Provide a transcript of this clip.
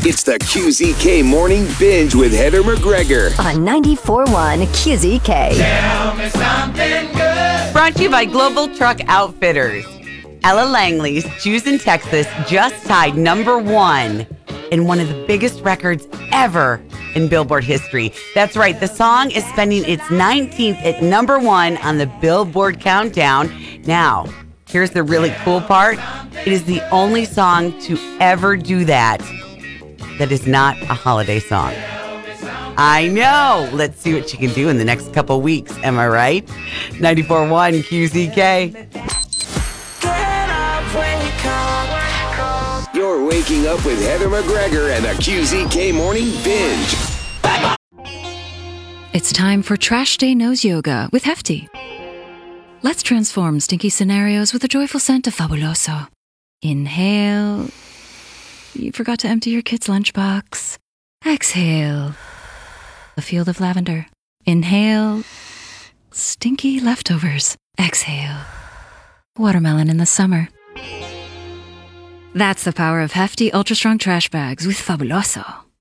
It's the QZK Morning Binge with Heather McGregor on 94.1 QZK. Tell me something good. Brought to you by Global Truck Outfitters. Ella Langley's Jews in Texas just tied number one in one of the biggest records ever in Billboard history. That's right, the song is spending its 19th at number one on the Billboard Countdown. Now, here's the really cool part. It is the only song to ever do that is not a holiday song. I know. Let's see what she can do in the next couple weeks. Am I right? 94.1 QZK. You're waking up with Heather McGregor and the QZK Morning Binge. It's time for Trash Day Nose Yoga with Hefty. Let's transform stinky scenarios with a joyful scent of Fabuloso. Inhale. You forgot to empty your kid's lunchbox. Exhale. A field of lavender. Inhale. Stinky leftovers. Exhale. Watermelon in the summer. That's the power of Hefty Ultra Strong Trash Bags with Fabuloso.